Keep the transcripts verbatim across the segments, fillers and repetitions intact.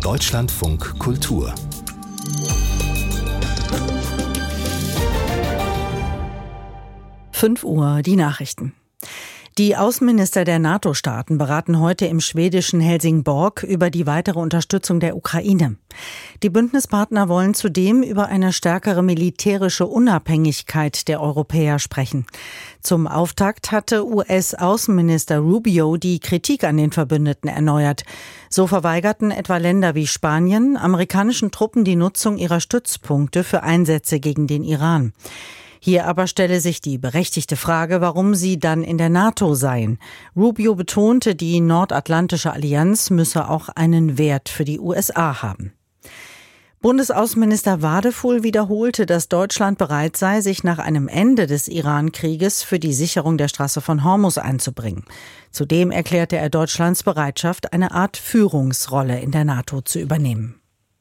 Deutschlandfunk Kultur. fünf Uhr, die Nachrichten. Die Außenminister der NATO-Staaten beraten heute im schwedischen Helsingborg über die weitere Unterstützung der Ukraine. Die Bündnispartner wollen zudem über eine stärkere militärische Unabhängigkeit der Europäer sprechen. Zum Auftakt hatte U S-Außenminister Rubio die Kritik an den Verbündeten erneuert. So verweigerten etwa Länder wie Spanien amerikanischen Truppen die Nutzung ihrer Stützpunkte für Einsätze gegen den Iran. Hier aber stelle sich die berechtigte Frage, warum sie dann in der NATO seien. Rubio betonte, die Nordatlantische Allianz müsse auch einen Wert für die U S A haben. Bundesaußenminister Wadefuhl wiederholte, dass Deutschland bereit sei, sich nach einem Ende des Iran-Krieges für die Sicherung der Straße von Hormuz einzubringen. Zudem erklärte er Deutschlands Bereitschaft, eine Art Führungsrolle in der NATO zu übernehmen.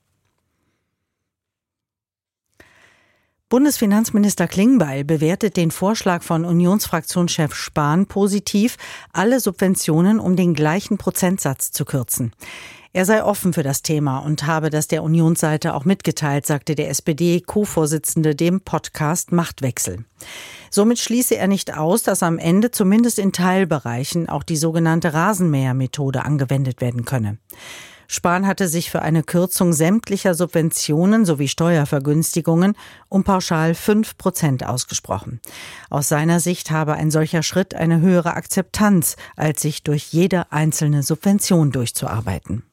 Bundesfinanzminister Klingbeil bewertet den Vorschlag von Unionsfraktionschef Spahn positiv, alle Subventionen um den gleichen Prozentsatz zu kürzen. Er sei offen für das Thema und habe das der Unionsseite auch mitgeteilt, sagte der S P D-Co-Vorsitzende dem Podcast Machtwechsel. Somit schließe er nicht aus, dass am Ende zumindest in Teilbereichen auch die sogenannte Rasenmähermethode angewendet werden könne. Spahn hatte sich für eine Kürzung sämtlicher Subventionen sowie Steuervergünstigungen um pauschal fünf Prozent ausgesprochen. Aus seiner Sicht habe ein solcher Schritt eine höhere Akzeptanz, als sich durch jede einzelne Subvention durchzuarbeiten.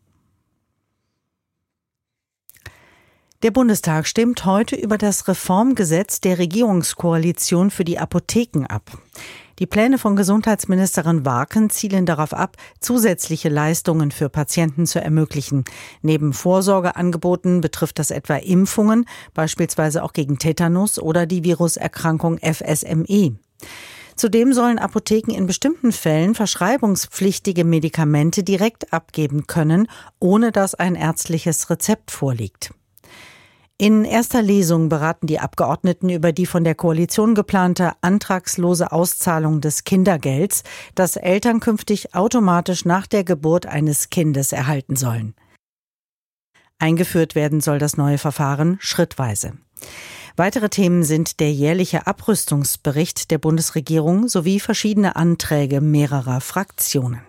Der Bundestag stimmt heute über das Reformgesetz der Regierungskoalition für die Apotheken ab. Die Pläne von Gesundheitsministerin Warken zielen darauf ab, zusätzliche Leistungen für Patienten zu ermöglichen. Neben Vorsorgeangeboten betrifft das etwa Impfungen, beispielsweise auch gegen Tetanus oder die Viruserkrankung F S M E. Zudem sollen Apotheken in bestimmten Fällen verschreibungspflichtige Medikamente direkt abgeben können, ohne dass ein ärztliches Rezept vorliegt. In erster Lesung beraten die Abgeordneten über die von der Koalition geplante antragslose Auszahlung des Kindergelds, das Eltern künftig automatisch nach der Geburt eines Kindes erhalten sollen. Eingeführt werden soll das neue Verfahren schrittweise. Weitere Themen sind der jährliche Abrüstungsbericht der Bundesregierung sowie verschiedene Anträge mehrerer Fraktionen.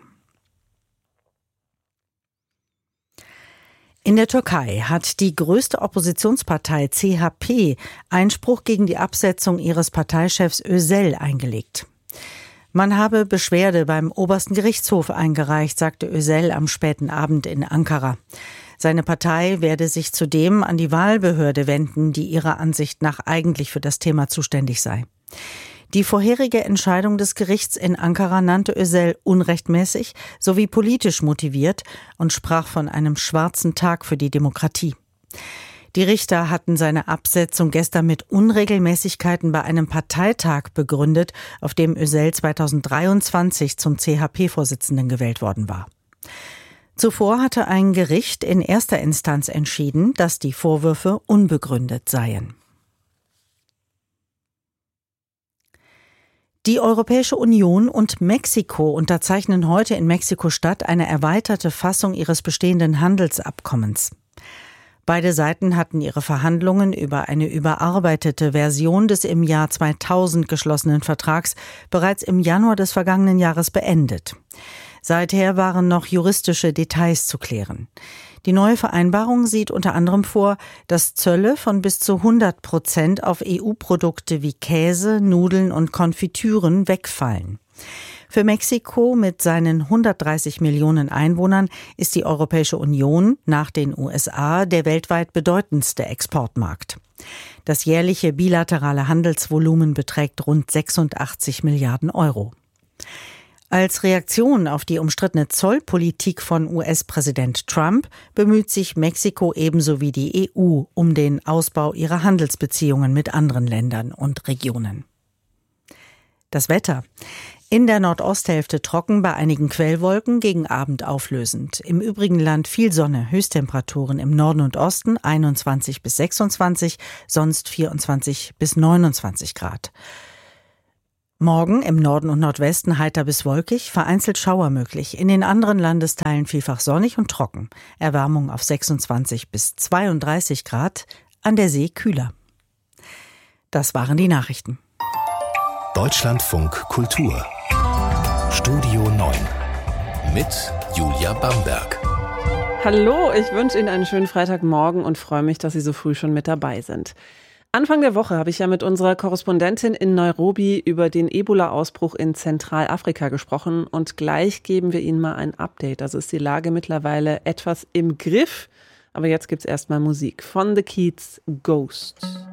In der Türkei hat die größte Oppositionspartei C H P Einspruch gegen die Absetzung ihres Parteichefs Özel eingelegt. Man habe Beschwerde beim obersten Gerichtshof eingereicht, sagte Özel am späten Abend in Ankara. Seine Partei werde sich zudem an die Wahlbehörde wenden, die ihrer Ansicht nach eigentlich für das Thema zuständig sei. Die vorherige Entscheidung des Gerichts in Ankara nannte Özel unrechtmäßig sowie politisch motiviert und sprach von einem schwarzen Tag für die Demokratie. Die Richter hatten seine Absetzung gestern mit Unregelmäßigkeiten bei einem Parteitag begründet, auf dem Özel zweitausenddreiundzwanzig zum C H P-Vorsitzenden gewählt worden war. Zuvor hatte ein Gericht in erster Instanz entschieden, dass die Vorwürfe unbegründet seien. Die Europäische Union und Mexiko unterzeichnen heute in Mexiko-Stadt eine erweiterte Fassung ihres bestehenden Handelsabkommens. Beide Seiten hatten ihre Verhandlungen über eine überarbeitete Version des im Jahr zweitausend geschlossenen Vertrags bereits im Januar des vergangenen Jahres beendet. Seither waren noch juristische Details zu klären. Die neue Vereinbarung sieht unter anderem vor, dass Zölle von bis zu hundert Prozent auf E U-Produkte wie Käse, Nudeln und Konfitüren wegfallen. Für Mexiko mit seinen hundertdreißig Millionen Einwohnern ist die Europäische Union nach den U S A der weltweit bedeutendste Exportmarkt. Das jährliche bilaterale Handelsvolumen beträgt rund sechsundachtzig Milliarden Euro. Als Reaktion auf die umstrittene Zollpolitik von U S-Präsident Trump bemüht sich Mexiko ebenso wie die E U um den Ausbau ihrer Handelsbeziehungen mit anderen Ländern und Regionen. Das Wetter. In der Nordosthälfte trocken, bei einigen Quellwolken, gegen Abend auflösend. Im übrigen Land viel Sonne, Höchsttemperaturen im Norden und Osten einundzwanzig bis sechsundzwanzig, sonst vierundzwanzig bis neunundzwanzig Grad. Morgen im Norden und Nordwesten heiter bis wolkig, vereinzelt Schauer möglich. In den anderen Landesteilen vielfach sonnig und trocken. Erwärmung auf sechsundzwanzig bis zweiunddreißig Grad, an der See kühler. Das waren die Nachrichten. Deutschlandfunk Kultur. Studio neun mit Julia Bamberg. Hallo, ich wünsche Ihnen einen schönen Freitagmorgen und freue mich, dass Sie so früh schon mit dabei sind. Anfang der Woche habe ich ja mit unserer Korrespondentin in Nairobi über den Ebola-Ausbruch in Zentralafrika gesprochen und gleich geben wir Ihnen mal ein Update. Also ist die Lage mittlerweile etwas im Griff, aber jetzt gibt's erstmal Musik von The Keats, Ghost.